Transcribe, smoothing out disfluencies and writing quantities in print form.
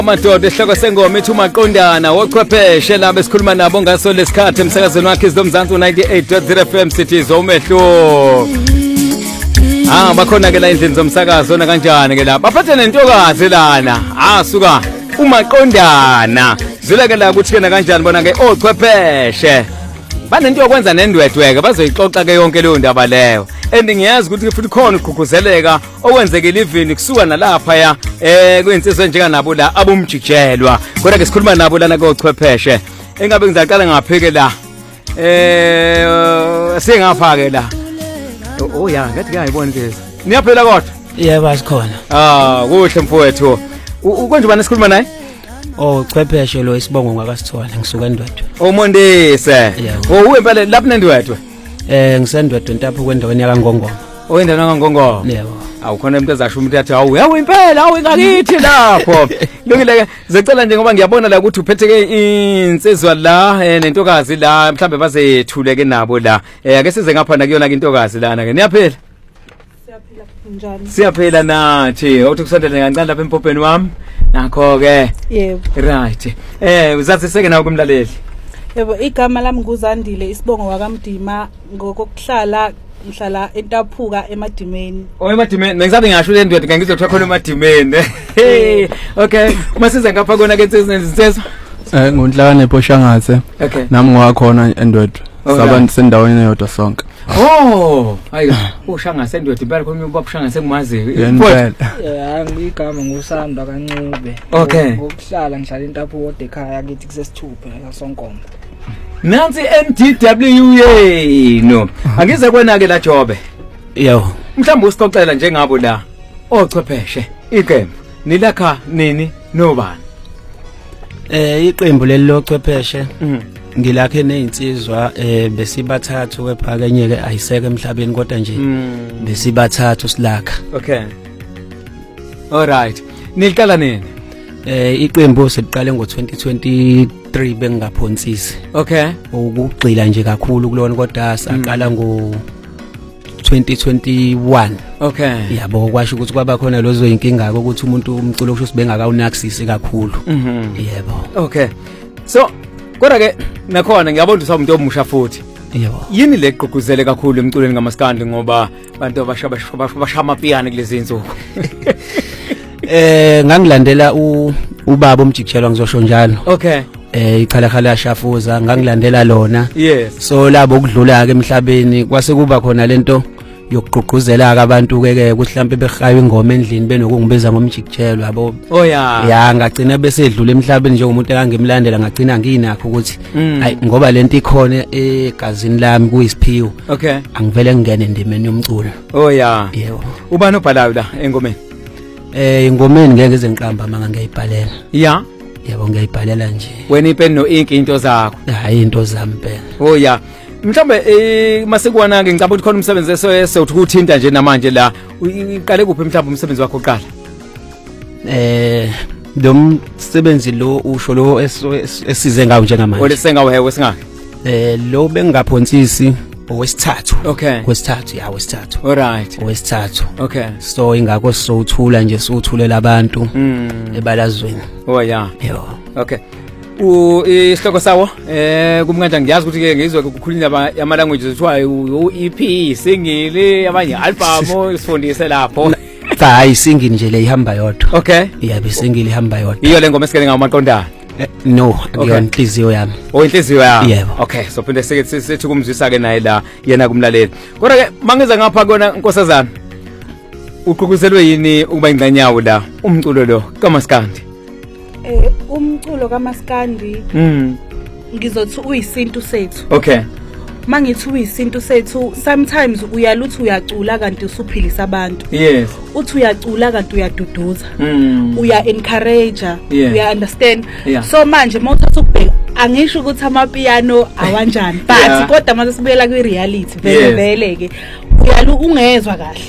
Amadoda esihloko sengoma ethi umaqondana wochwepheshe laba esikhuluma nabo ngaso lesikhathi emsakazweni wakhe izomzansi 98.0 FM City zomehlo. Bakhona ke la endlini zomsakazo na kanjani ke la. Baphathe nentokazi lana. Suka umaqondana. Zula ke la ukuthi kena kanjani bona ke ochwepheshe. Banento yokwenza nendwedweke bazoyixoxa ke yonke leyo ndaba leyo. Ngiyazi ukuthi futhi khona ukugquzeleka okwenzekile livini kusuka nalapha ya kuyinsizwe njeka nabo la abomjijelwa kodwa ke sikhuluma nabo lana kochwepheshe engabe ngizaqala ngapheke la sengapha ke la ngathi ngiyayibona ke niyaphela kodwa yebo asikhona kuhle mfowethu konje bani sikhuluma naye chwepheshe lo isibongo ngakasithola ngisuka endwedwe Mondise uwempela lapha nendwedwe ngisendwedwe ntapho kwendaweni yakangongoma endaweni yakangongoma yebo awukhona umuntu ezasho umuntu yathi hawu impela ngakithi lapho lokile zicela nje ngoba ngiyabona la ukuthi uphethe ke insizwa la nentokazi la mhlambe bazethuleke nabo la ake size ngapha na kuyona ke intokazi lana ke niyaphela siyaphila njani siyaphela nathi uthi kusondele kancane lapha empopeni wami nakho ke yebo right uzaziseke nawo kumlaleli yebo igama lami nguzandile isibongo wakamdima ngokuhlala ngihlala entaphuka emadimeni emadimeni ngizabe ngisho le ndwedwe ngizothola khona emadimeni okay masize ngapha kona ke insizwa ngunhlakane ePoshangathe nami ngwakhona endwedwe sabantu sendaweni eyodwa sonke hayi uShangathe endwedwe impela khona ubaba uShangathe engimazi impela ngigama ngusanda kancube ngokuhlala ngihlala entaphuka ekhaya kithi kusesithuphe yasonkomba nansi NDW yenu angize kwena ke la Jobe yebo mhlawumbe usixoxela njengabo la ochwepheshe iqembu nilakha nini nobani iqembu leli lochwepheshe ngilakhe nezinsizwa besibathathu kephakenye ke ayiseke emhlabeni kodwa nje besibathathu silakha all right niliqala nini iqembu seliqale ngo2023 bengaphonsisi ukugxila nje kakhulu kulona kodwa saqala ngo2021 yabo kwasho ukuthi kwaba khona lozo inkinga ukuthi umuntu umculo kusho sibengakawunaksisi kakhulu yebo so kodwa ke nakhona ngiyabona ukuthi umuntu omusha futhi yebo yini le gqugquzele kakhulu emculweni ngamaskandi ngoba abantu abasha amapiyano kulezi insuku ngangilandela ubaba umjikelwa ngizosho njalo ikhalakhala yashafuza ngangilandela lona so labo ukudlula ke emhlabeni kwase kuba khona lento yokugqugquzela abantu ke ukuthi mhlambe bekhaya ingoma endlini benokungibeza ngomjikelwa yabo ngagcina bese edlula emhlabeni nje umuntu engangimlandela ngagcina nginakho ukuthi hayi ngoba lento ikhona egazini lami kuyisiphiwo angivele ngene endimeni yomculo yebo ubani obhalayo la engomeni ingomeni ngeke ngize ngiqamba manga ngiyibhalela yebo ngiyibhalela nje wena ipen no ink into zakho hayi into zami phela mhlambe masekwana ke ngicabanga ukuthi khona umsebenzi uthi ukuthinta nje namanje la uqale kuphi mhlambe umsebenzi wakho oqala lo msebenzi lo usho lo esize ngawo njengamanje olesenga wewe singaki lo bengaphonsisi owesithathu wesithathu wesithathu alright wesithathu so ingakho sothula nje sothulela abantu ebalazweni yebo isihloko sawo kumkanja ngiyazi ukuthi ke ngizwe ukukhulunywa yama languages kuthiwa EP single abanye album sifundise lapho hayi single nje le ihamba yodwa yebo single ihamba yodwa iyo le ngoma esikele ngamaqondana no akuyona inhliziyo yami inhliziyo yami yebo so phinde sithi kumzwisa ke naye la yena kumlaleli kodwa ke mangiza ngapha kona Nkosazana uqhukuzelwe yini ukuba ingqanyawo la umculo lo kaMaskandi umculo kaMaskandi ngizothi uyisintu sethu mangithi uyisintu sethu sometimes uyaluthi uyacula kanti usuphilisa abantu uthi uyacula kanti uyaduduza uya encourage uya understand so manje mawuthatha ukubheka angisho ukuthi amapiano awanjani but kodwa mase sibuyela kwi reality vele ke uyalu ungezwa kahle